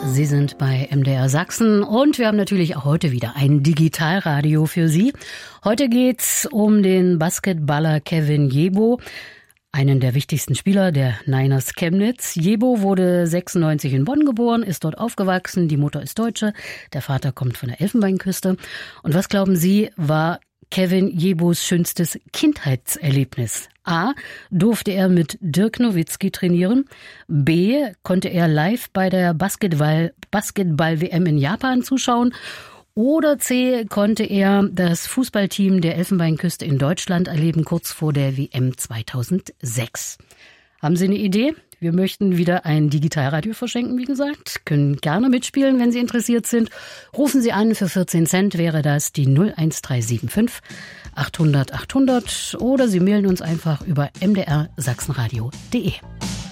Sie sind bei MDR Sachsen und wir haben natürlich auch heute wieder ein Digitalradio für Sie. Heute geht's um den Basketballer Kevin Jebo, einen der wichtigsten Spieler der Niners Chemnitz. Jebo wurde 96 in Bonn geboren, ist dort aufgewachsen. Die Mutter ist Deutsche, der Vater kommt von der Elfenbeinküste. Und was glauben Sie, war Kevin Jebos schönstes Kindheitserlebnis? A. Durfte er mit Dirk Nowitzki trainieren. B. Konnte er live bei der Basketball-WM in Japan zuschauen. Oder C. Konnte er das Fußballteam der Elfenbeinküste in Deutschland erleben, kurz vor der WM 2006. Haben Sie eine Idee? Wir möchten wieder ein Digitalradio verschenken, wie gesagt. Können gerne mitspielen, wenn Sie interessiert sind. Rufen Sie an, für 14 Cent wäre das die 01375 800 800 oder Sie mailen uns einfach über mdrsachsenradio.de.